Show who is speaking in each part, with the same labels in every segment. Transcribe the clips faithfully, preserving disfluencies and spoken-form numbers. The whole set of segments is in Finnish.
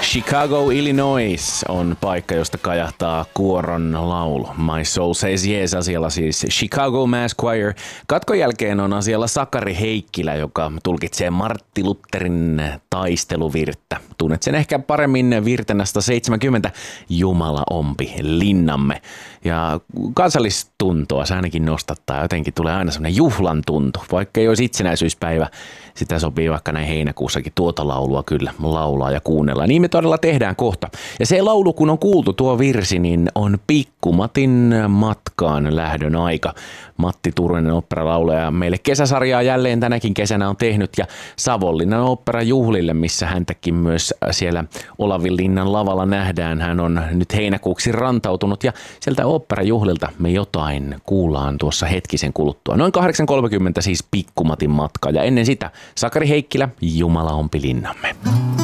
Speaker 1: Chicago, Illinois on paikka, josta kajahtaa kuoron laulu. My Soul Says Yes asialla siis Chicago Mass Choir. Katkon jälkeen on asialla Sakari Heikkilä, joka tulkitsee Martti Lutherin taisteluvirttä. Tunnet sen ehkä paremmin virtenästä seitsemänkymmentä Jumala ompi linnamme. Ja kansallistuntoa se ainakin nostattaa. Jotenkin tulee aina semmoinen juhlan tuntu, vaikka ei olisi itsenäisyyspäivä. Sitä sopii vaikka näin heinäkuussakin tuota laulua kyllä laulaa ja kuunnella. Niin me todella tehdään kohta. Ja se laulu, kun on kuultu tuo virsi, niin on Pikku Matin matkaan lähdön aika. Matti Turunen oopperalaulaja meille kesäsarjaa jälleen tänäkin kesänä on tehnyt. Ja Savonlinnan oopperajuhlille, missä häntäkin myös siellä Olavinlinnan lavalla nähdään. Hän on nyt heinäkuuksi rantautunut ja sieltä oopperajuhlilta me jotain kuullaan tuossa hetkisen kuluttua. Noin kahdeksan kolmekymmentä siis Pikku Matin matka ja ennen sitä Sakari Heikkilä, Jumala ompi linnamme.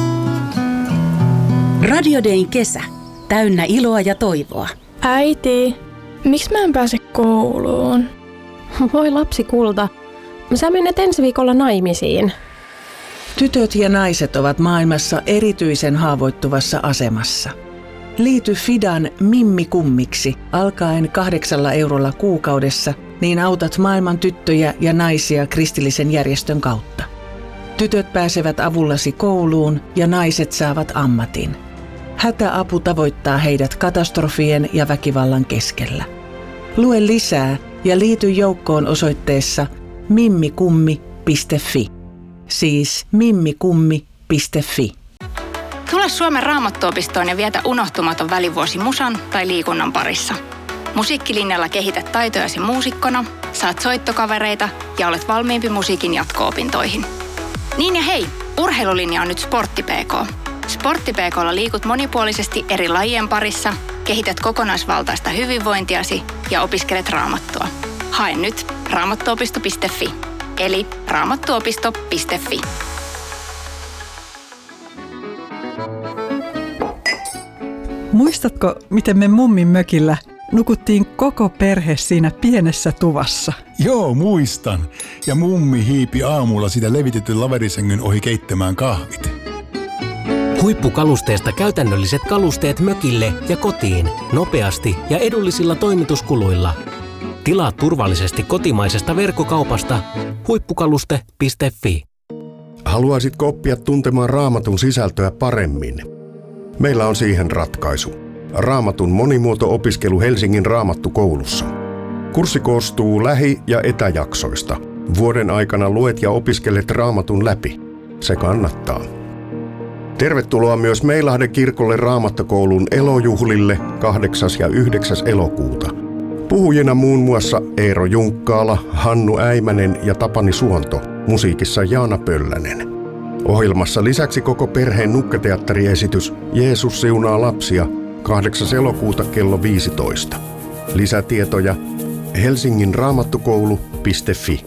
Speaker 2: Radio Dayn kesä. Täynnä iloa ja toivoa.
Speaker 3: Äiti, miksi mä en pääse kouluun?
Speaker 4: Voi lapsi kulta. Sä menet ensi viikolla naimisiin.
Speaker 5: Tytöt ja naiset ovat maailmassa erityisen haavoittuvassa asemassa. Liity Fidan Mimmi Kummiksi alkaen kahdeksalla eurolla kuukaudessa, niin autat maailman tyttöjä ja naisia kristillisen järjestön kautta. Tytöt pääsevät avullasi kouluun ja naiset saavat ammatin. Hätäapu tavoittaa heidät katastrofien ja väkivallan keskellä. Lue lisää ja liity joukkoon osoitteessa mimmikummi piste fi. Siis mimmikummi piste fi.
Speaker 6: Tule Suomen Raamattuopistoon ja vietä unohtumaton välivuosi musan tai liikunnan parissa. Musiikkilinjalla kehität taitojasi muusikkona, saat soittokavereita ja olet valmiimpi musiikin jatko-opintoihin. Niin ja hei, urheilulinja on nyt Sportti P K. Sportti P K:lla liikut monipuolisesti eri lajien parissa, kehität kokonaisvaltaista hyvinvointiasi ja opiskelet raamattua. Hae nyt raamattuopisto piste fi, eli raamattuopisto piste fi.
Speaker 7: Muistatko, miten me mummin mökillä nukuttiin koko perhe siinä pienessä tuvassa?
Speaker 8: Joo, muistan. Ja mummi hiipi aamulla sitä levitetyn laverisängyn ohi keittämään kahvit.
Speaker 9: Huippukalusteesta käytännölliset kalusteet mökille ja kotiin nopeasti ja edullisilla toimituskuluilla. Tilaa turvallisesti kotimaisesta verkkokaupasta huippukaluste piste fi.
Speaker 10: Haluaisitko oppia tuntemaan Raamatun sisältöä paremmin? Meillä on siihen ratkaisu. Raamatun monimuoto-opiskelu Helsingin Raamattukoulussa. Kurssi koostuu lähi- ja etäjaksoista. Vuoden aikana luet ja opiskelet Raamatun läpi. Se kannattaa. Tervetuloa myös Meilahden kirkolle Raamattokoulun elojuhlille kahdeksas ja yhdeksäs elokuuta. Puhujina muun muassa Eero Junkkaala, Hannu Äimänen ja Tapani Suonto. Musiikissa Jaana Pöllänen. Ohjelmassa lisäksi koko perheen nukketeatteriesitys Jeesus siunaa lapsia kahdeksas elokuuta kello viisitoista. Lisätietoja helsingin raamattukoulu piste fi.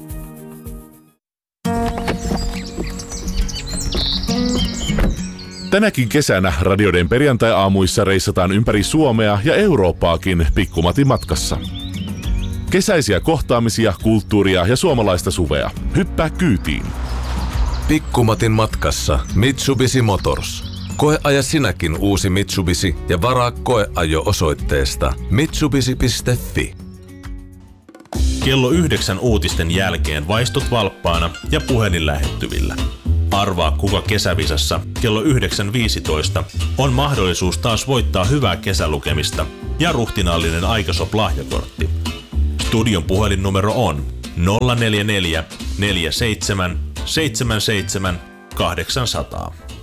Speaker 11: Tänäkin kesänä Radio Dayn perjantai-aamuissa reissataan ympäri Suomea ja Eurooppaakin Pikku Matin matkassa. Kesäisiä kohtaamisia, kulttuuria ja suomalaista suvea. Hyppää kyytiin.
Speaker 12: Pikku Matin matkassa Mitsubishi Motors. Koeaja sinäkin uusi Mitsubishi ja varaa koeajo osoitteesta mitsubishi piste fi.
Speaker 13: Kello yhdeksän uutisten jälkeen vaistut valppaana ja puhelin lähettyvillä. Arvaa kuka kesävisassa kello yhdeksän viisitoista on mahdollisuus taas voittaa hyvää kesälukemista ja ruhtinaallinen Aikasop-lahjakortti. Studion puhelinnumero on nolla neljä neljä neljä seitsemän seitsemän seitsemän kahdeksan nolla nolla.